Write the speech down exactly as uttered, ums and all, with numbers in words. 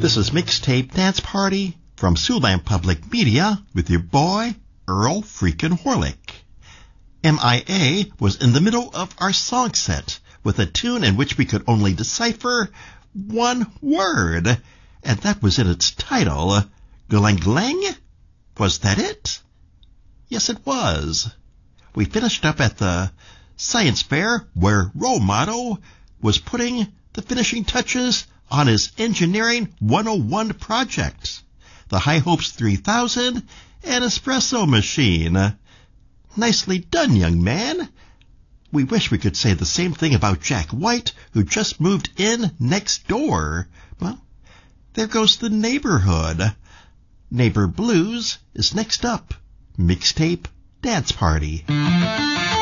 This is Mixtape Dance Party from Siouxland Public Media with your boy, Earl Freakin' Horlick. M I A was in the middle of our song set with a tune in which we could only decipher one word, and that was in its title. Glang Glang? Was that it? Yes, it was. We finished up at the science fair where Romano was putting the finishing touches on his Engineering one oh one project, the High Hopes three thousand and espresso machine. Nicely done, young man. We wish we could say the same thing about Jack White, who just moved in next door. Well, there goes the neighborhood. Neighbor Blues is next up. Mixtape Dance Party.